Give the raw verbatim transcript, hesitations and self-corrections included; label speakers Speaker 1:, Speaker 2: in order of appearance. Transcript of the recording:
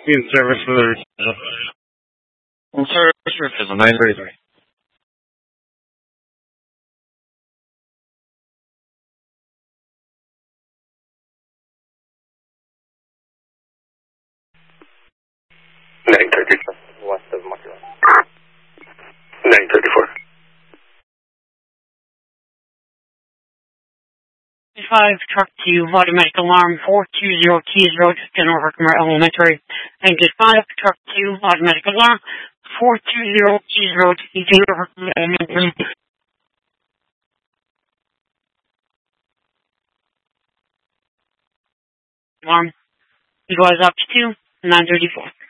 Speaker 1: In service for the in service for Fizzle nine thirty-three.
Speaker 2: nine thirty-four, west of Montreal. nine thirty-four.
Speaker 3: five, truck two, automatic alarm four two zero Keys Road, General Herkimer Elementary. And get five, truck two, automatic alarm four two zero Keys Road, General Herkimer Elementary. Alarm. Equalize up to two, nine thirty-four.